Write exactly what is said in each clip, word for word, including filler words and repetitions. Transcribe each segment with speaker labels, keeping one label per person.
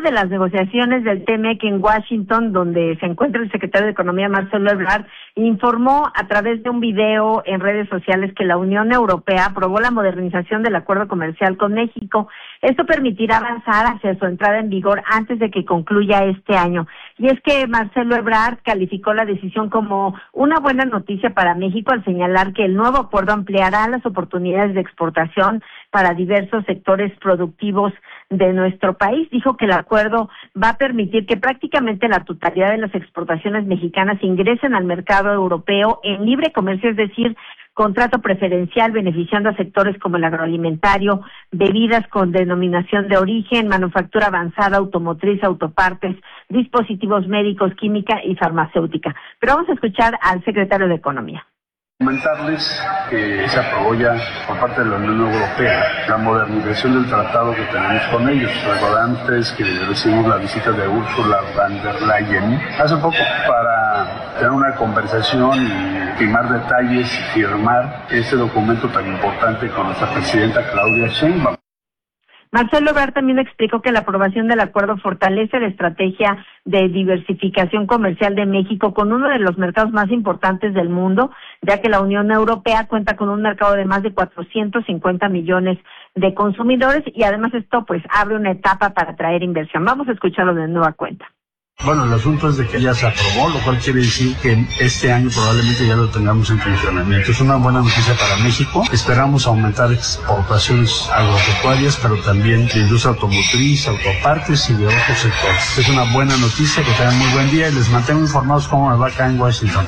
Speaker 1: medio de las negociaciones del T M E C en Washington, donde se encuentra el secretario de Economía, Marcelo Ebrard, informó a través de un video en redes sociales que la Unión Europea aprobó la modernización del acuerdo comercial con México. Esto permitirá avanzar hacia su entrada en vigor antes de que concluya este año. Y es que Marcelo Ebrard calificó la decisión como una buena noticia para México al señalar que el nuevo acuerdo ampliará las oportunidades de exportación para diversos sectores productivos de nuestro país. Dijo que el acuerdo va a permitir que prácticamente la totalidad de las exportaciones mexicanas ingresen al mercado europeo en libre comercio, es decir, contrato preferencial beneficiando a sectores como el agroalimentario, bebidas con denominación de origen, manufactura avanzada, automotriz, autopartes, dispositivos médicos, química y farmacéutica. Pero vamos a escuchar al secretario de Economía.
Speaker 2: Comentarles que se aprobó ya por parte de la Unión Europea la modernización del tratado que tenemos con ellos. Recordarán ustedes que recibimos la visita de Ursula von der Leyen hace poco para tener una conversación y firmar detalles y firmar este documento tan importante con nuestra presidenta Claudia Sheinbaum.
Speaker 1: Marcelo Ebrard también explicó que la aprobación del acuerdo fortalece la estrategia de diversificación comercial de México con uno de los mercados más importantes del mundo, ya que la Unión Europea cuenta con un mercado de más de cuatrocientos cincuenta millones de consumidores y además esto pues abre una etapa para atraer inversión. Vamos a escucharlo de nueva cuenta.
Speaker 2: Bueno, el asunto es de que ya se aprobó, lo cual quiere decir que este año probablemente ya lo tengamos en funcionamiento. Es una buena noticia para México. Esperamos aumentar exportaciones agropecuarias, pero también de industria automotriz, autopartes y de otros sectores. Es una buena noticia, que tengan muy buen día y les mantengo informados cómo me va acá en Washington.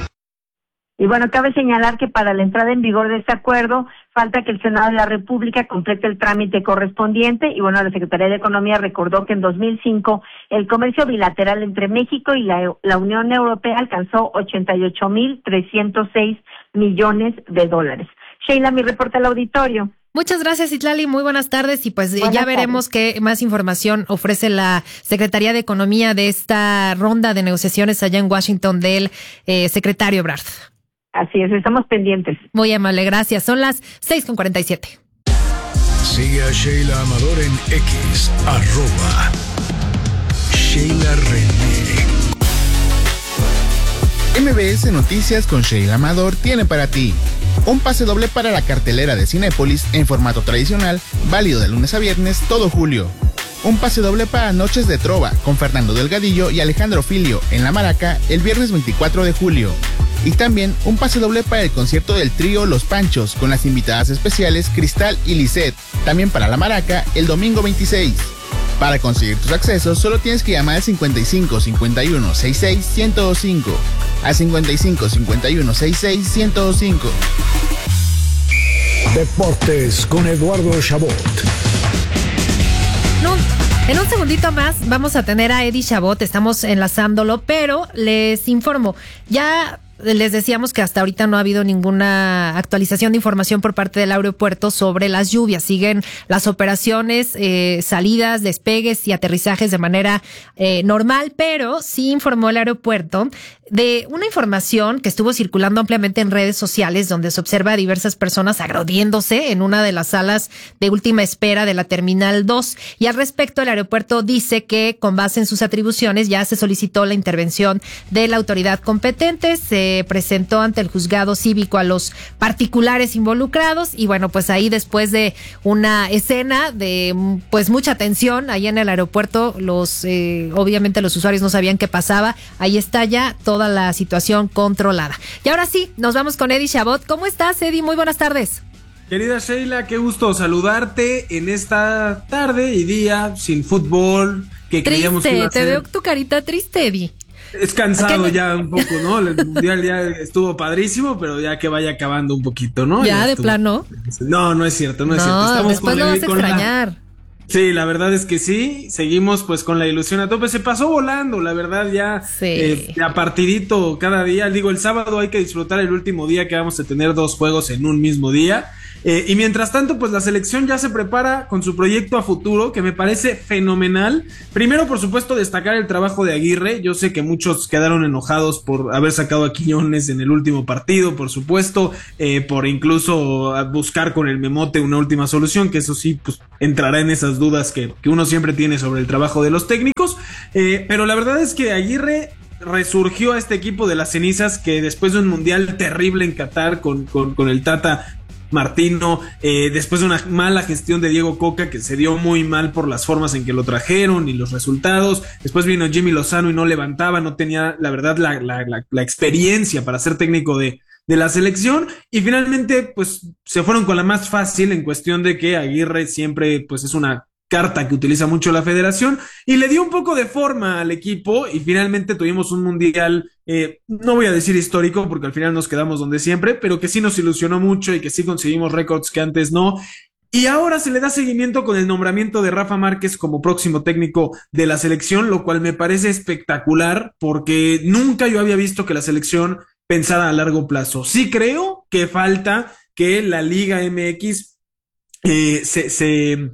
Speaker 1: Y bueno, cabe señalar que para la entrada en vigor de este acuerdo falta que el Senado de la República complete el trámite correspondiente y bueno, la Secretaría de Economía recordó que en dos mil cinco el comercio bilateral entre México y la, la Unión Europea alcanzó ochenta y ocho mil trescientos seis millones de dólares. Sheila, mi reporte al auditorio.
Speaker 3: Muchas gracias, Itlali. Muy buenas tardes y pues
Speaker 1: buenas
Speaker 3: ya veremos
Speaker 1: tardes.
Speaker 3: Qué más información ofrece la Secretaría de Economía de esta ronda de negociaciones allá en Washington del eh, secretario Ebrard.
Speaker 1: Así es, estamos pendientes.
Speaker 3: Muy amable, gracias. Son las seis con cuarenta y siete.
Speaker 4: Sigue a Sheila Amador en X, arroba Sheila René.
Speaker 5: M B S Noticias con Sheila Amador tiene para ti un pase doble para la cartelera de Cinépolis en formato tradicional, válido de lunes a viernes todo julio. Un pase doble para Noches de Trova con Fernando Delgadillo y Alejandro Filio en La Maraca el viernes veinticuatro de julio. Y también un pase doble para el concierto del trío Los Panchos con las invitadas especiales Cristal y Lisette, también para La Maraca el domingo veintiséis. Para conseguir tus accesos solo tienes que llamar al cincuenta y cinco cincuenta y uno sesenta y seis ciento cinco, al cincuenta y cinco cincuenta y uno sesenta y seis ciento cinco.
Speaker 4: Deportes con Eduardo Chabot.
Speaker 3: No. En un segundito más vamos a tener a Eddie Chabot, estamos enlazándolo, pero les informo, ya les decíamos que hasta ahorita no ha habido ninguna actualización de información por parte del aeropuerto sobre las lluvias. Siguen las operaciones, eh, salidas, despegues y aterrizajes de manera eh, normal, pero sí informó el aeropuerto de una información que estuvo circulando ampliamente en redes sociales, donde se observa a diversas personas agrediéndose en una de las salas de última espera de la Terminal dos. Y al respecto, el aeropuerto dice que, con base en sus atribuciones, ya se solicitó la intervención de la autoridad competente. Se presentó ante el juzgado cívico a los particulares involucrados y bueno, pues ahí después de una escena de pues mucha tensión ahí en el aeropuerto, los eh, obviamente los usuarios no sabían qué pasaba. Ahí está ya toda la situación controlada. Y ahora sí, nos vamos con Eddie Chabot. ¿Cómo estás, Eddie? Muy buenas tardes.
Speaker 6: Querida Sheila, qué gusto saludarte en esta tarde y día sin fútbol que
Speaker 3: triste,
Speaker 6: creíamos que iba a
Speaker 3: te
Speaker 6: ser.
Speaker 3: veo tu carita triste, Eddie.
Speaker 6: Es cansado ya un poco, ¿no? El mundial ya estuvo padrísimo, pero ya que vaya acabando un poquito, ¿no?
Speaker 3: Ya,
Speaker 6: ya
Speaker 3: de
Speaker 6: estuvo.
Speaker 3: plano.
Speaker 6: No, no es cierto, no,
Speaker 3: no
Speaker 6: es cierto. Estamos
Speaker 3: después
Speaker 6: con
Speaker 3: lo
Speaker 6: la,
Speaker 3: vas a
Speaker 6: con
Speaker 3: extrañar.
Speaker 6: La... Sí, la verdad es que sí, seguimos pues con la ilusión a tope, se pasó volando, la verdad ya,
Speaker 3: sí.
Speaker 6: eh, a partidito cada día, digo el sábado hay que disfrutar el último día que vamos a tener dos juegos en un mismo día Eh, y mientras tanto, pues la selección ya se prepara con su proyecto a futuro, que me parece fenomenal. Primero, por supuesto, destacar el trabajo de Aguirre. Yo sé que muchos quedaron enojados por haber sacado a Quiñones en el último partido, por supuesto, eh, por incluso buscar con el Memote una última solución, que eso sí, pues entrará en esas dudas que, que uno siempre tiene sobre el trabajo de los técnicos. Eh, pero la verdad es que Aguirre resurgió a este equipo de las cenizas, que después de un mundial terrible en Qatar con, con, con el Tata Martino, eh, después de una mala gestión de Diego Coca, que se dio muy mal por las formas en que lo trajeron y los resultados. Después vino Jimmy Lozano y no levantaba, no tenía la verdad la, la, la, la experiencia para ser técnico de, de la selección, y finalmente pues se fueron con la más fácil, en cuestión de que Aguirre siempre pues es una carta que utiliza mucho la federación, y le dio un poco de forma al equipo, y finalmente tuvimos un mundial, eh, no voy a decir histórico porque al final nos quedamos donde siempre, pero que sí nos ilusionó mucho y que sí conseguimos récords que antes no. Y ahora se le da seguimiento con el nombramiento de Rafa Márquez como próximo técnico de la selección, lo cual me parece espectacular, porque nunca yo había visto que la selección pensara a largo plazo. Sí creo que falta que la Liga M X eh, se... se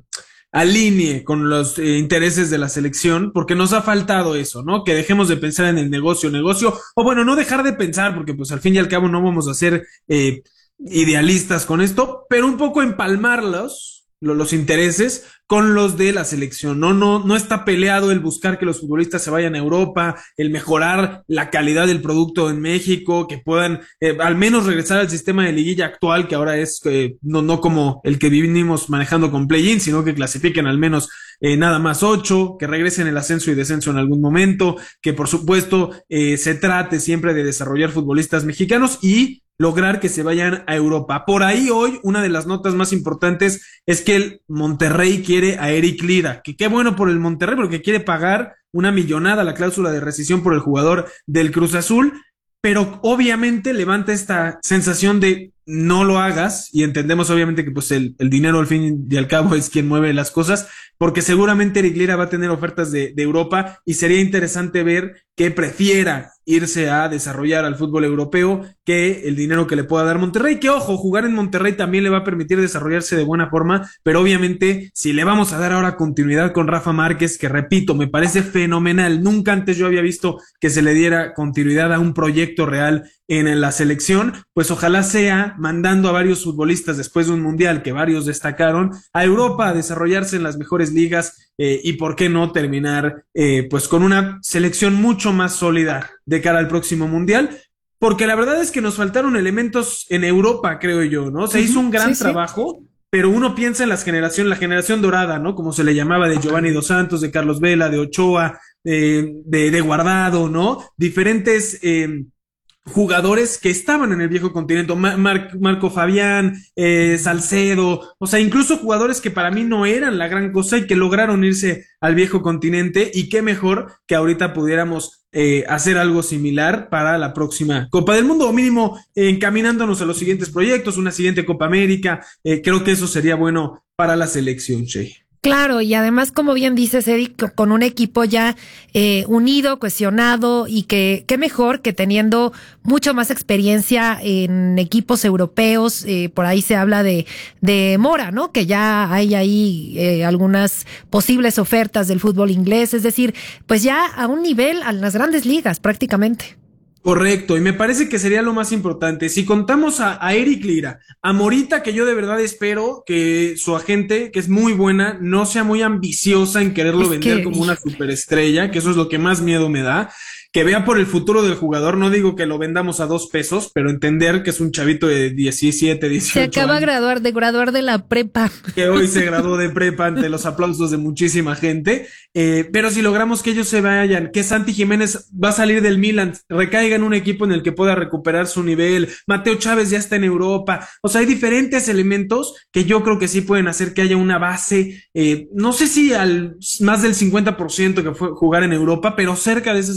Speaker 6: alinee con los eh, intereses de la selección, porque nos ha faltado eso, ¿no? Que dejemos de pensar en el negocio, negocio, o bueno, no dejar de pensar, porque pues al fin y al cabo no vamos a ser eh, idealistas con esto, pero un poco empalmarlos, lo, los intereses, con los de la selección, ¿no? No, no está peleado el buscar que los futbolistas se vayan a Europa, el mejorar la calidad del producto en México, que puedan eh, al menos regresar al sistema de liguilla actual, que ahora es eh, no, no como el que vinimos manejando con play-in, sino que clasifiquen al menos eh, nada más ocho, que regresen el ascenso y descenso en algún momento, que por supuesto eh, se trate siempre de desarrollar futbolistas mexicanos y lograr que se vayan a Europa. Por ahí hoy una de las notas más importantes es que el Monterrey quiere a Eric Lira, que qué bueno por el Monterrey, porque quiere pagar una millonada la cláusula de rescisión por el jugador del Cruz Azul, pero obviamente levanta esta sensación de no lo hagas, y entendemos obviamente que pues el, el dinero al fin y al cabo es quien mueve las cosas, porque seguramente Eric Lira va a tener ofertas de, de Europa, y sería interesante ver que prefiera irse a desarrollar al fútbol europeo que el dinero que le pueda dar Monterrey, que ojo, jugar en Monterrey también le va a permitir desarrollarse de buena forma, pero obviamente si le vamos a dar ahora continuidad con Rafa Márquez, que repito, me parece fenomenal, nunca antes yo había visto que se le diera continuidad a un proyecto real en la selección, pues ojalá sea mandando a varios futbolistas después de un mundial que varios destacaron a Europa a desarrollarse en las mejores ligas, eh, y por qué no terminar eh, pues con una selección mucho más sólida de cara al próximo mundial, porque la verdad es que nos faltaron elementos en Europa, creo yo, ¿no? Se hizo un gran sí, trabajo, sí. Pero uno piensa en las generación, la generación dorada, ¿no? Como se le llamaba, de Giovanni Dos Santos, de Carlos Vela, de Ochoa, de, de, de Guardado, ¿no? Diferentes eh, jugadores que estaban en el viejo continente, Mar- Marco Fabián, eh, Salcedo, o sea, incluso jugadores que para mí no eran la gran cosa y que lograron irse al viejo continente, y qué mejor que ahorita pudiéramos eh, hacer algo similar para la próxima Copa del Mundo, o mínimo eh, encaminándonos a los siguientes proyectos, una siguiente Copa América, eh, creo que eso sería bueno para la selección, Shey.
Speaker 3: Claro, y además, como bien dices, Eric, con un equipo ya eh, unido, cohesionado, y que qué mejor que teniendo mucho más experiencia en equipos europeos. Eh, por ahí se habla de de Mora, ¿no? Que ya hay ahí eh, algunas posibles ofertas del fútbol inglés, es decir, pues ya a un nivel a las grandes ligas prácticamente.
Speaker 6: Correcto, y me parece que sería lo más importante. Si contamos a, a Eric Lira, a Morita, que yo de verdad espero que su agente, que es muy buena, no sea muy ambiciosa en quererlo es vender que... como una superestrella, que eso es lo que más miedo me da. Que vea por el futuro del jugador, no digo que lo vendamos a dos pesos, pero entender que es un chavito de diecisiete, dieciocho
Speaker 3: Se acaba
Speaker 6: años,
Speaker 3: de graduar, de graduar de la prepa.
Speaker 6: Que hoy se graduó de prepa ante los aplausos de muchísima gente. Eh, pero si logramos que ellos se vayan, que Santi Jiménez va a salir del Milan, recaiga en un equipo en el que pueda recuperar su nivel, Mateo Chávez ya está en Europa, o sea, hay diferentes elementos que yo creo que sí pueden hacer que haya una base, eh, no sé si al más del cincuenta por ciento que fue jugar en Europa, pero cerca de ese cincuenta por ciento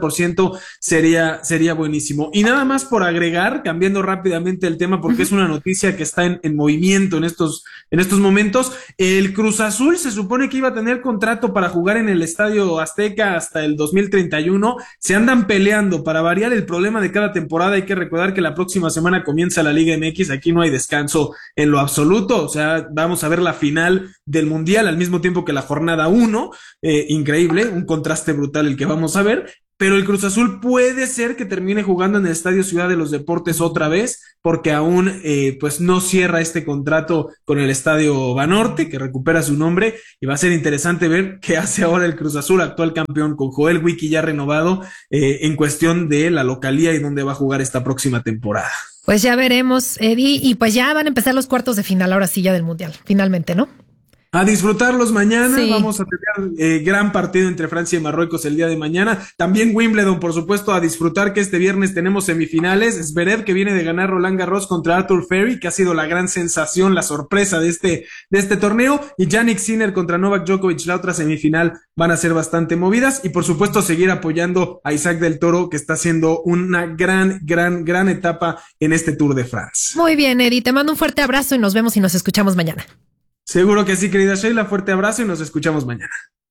Speaker 6: por ciento sería, sería buenísimo. Y nada más por agregar, cambiando rápidamente el tema, porque uh-huh. es una noticia que está en, en movimiento en estos, en estos momentos. El Cruz Azul se supone que iba a tener contrato para jugar en el Estadio Azteca hasta el dos mil treinta y uno. Se andan peleando para variar el problema de cada temporada. Hay que recordar que la próxima semana comienza la Liga M X. Aquí no hay descanso en lo absoluto. O sea, vamos a ver la final del Mundial al mismo tiempo que la jornada uno. Eh, increíble, un contraste brutal el que vamos a ver. Pero el Cruz Azul puede ser que termine jugando en el Estadio Ciudad de los Deportes otra vez, porque aún eh, pues no cierra este contrato con el Estadio Banorte, que recupera su nombre, y va a ser interesante ver qué hace ahora el Cruz Azul, actual campeón, con Joel Wiki ya renovado, eh, en cuestión de la localía y dónde va a jugar esta próxima temporada.
Speaker 3: Pues ya veremos, Eddie, y pues ya van a empezar los cuartos de final, ahora sí ya del Mundial, finalmente, ¿no?
Speaker 6: A disfrutarlos mañana,
Speaker 3: sí.
Speaker 6: Vamos a tener eh, gran partido entre Francia y Marruecos el día de mañana, también Wimbledon, por supuesto, a disfrutar que este viernes tenemos semifinales, Zverev que viene de ganar Roland Garros contra Arthur Ferry, que ha sido la gran sensación, la sorpresa de este, de este torneo, y Jannik Sinner contra Novak Djokovic, la otra semifinal, van a ser bastante movidas, y por supuesto seguir apoyando a Isaac del Toro, que está haciendo una gran, gran, gran etapa en este Tour de France.
Speaker 3: Muy bien, Eddie, te mando un fuerte abrazo y nos vemos y nos escuchamos mañana.
Speaker 6: Seguro que sí, querida Sheila, fuerte abrazo y nos escuchamos mañana.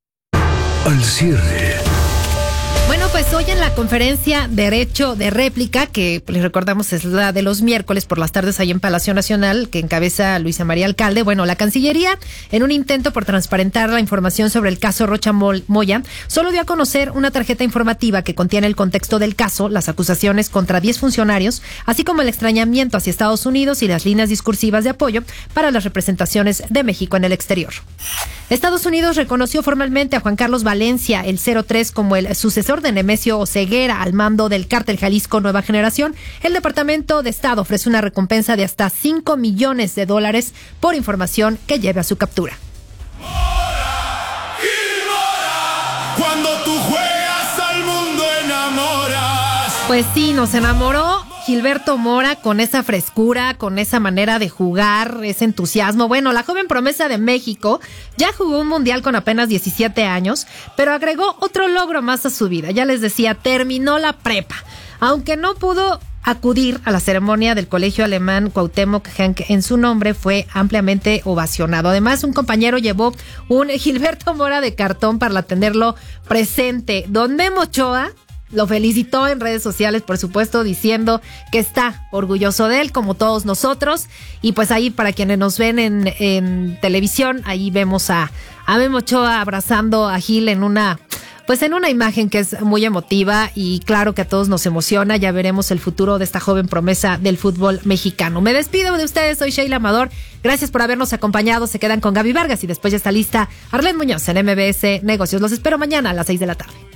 Speaker 4: Al cierre.
Speaker 3: Bueno, pues hoy en la conferencia Derecho de Réplica, que les recordamos es la de los miércoles por las tardes ahí en Palacio Nacional, que encabeza Luisa María Alcalde, bueno, la Cancillería, en un intento por transparentar la información sobre el caso Rocha Moya, solo dio a conocer una tarjeta informativa que contiene el contexto del caso, las acusaciones contra diez funcionarios, así como el extrañamiento hacia Estados Unidos y las líneas discursivas de apoyo para las representaciones de México en el exterior. Estados Unidos reconoció formalmente a Juan Carlos Valencia, el cero tres, como el sucesor de Nemesio Oseguera al mando del Cártel Jalisco Nueva Generación. El Departamento de Estado ofrece una recompensa de hasta cinco millones de dólares por información que lleve a su captura.
Speaker 7: Cuando tú juegas al mundo enamoras.
Speaker 3: Pues sí, nos enamoró Gilberto Mora con esa frescura, con esa manera de jugar, ese entusiasmo. Bueno, la joven promesa de México ya jugó un mundial con apenas diecisiete años, pero agregó otro logro más a su vida. Ya les decía, terminó la prepa. Aunque no pudo acudir a la ceremonia del colegio alemán Cuauhtémoc Henk en su nombre, fue ampliamente ovacionado. Además, un compañero llevó un Gilberto Mora de cartón para tenerlo presente. Don Memo Ochoa lo felicitó en redes sociales, por supuesto, diciendo que está orgulloso de él, como todos nosotros. Y pues ahí, para quienes nos ven en, en televisión, ahí vemos a, a Memo Ochoa abrazando a Gil en una... Pues en una imagen que es muy emotiva y claro que a todos nos emociona. Ya veremos el futuro de esta joven promesa del fútbol mexicano. Me despido de ustedes, soy Sheila Amador. Gracias por habernos acompañado. Se quedan con Gaby Vargas y después ya está lista Arlene Muñoz en M B S Negocios. Los espero mañana a las seis de la tarde.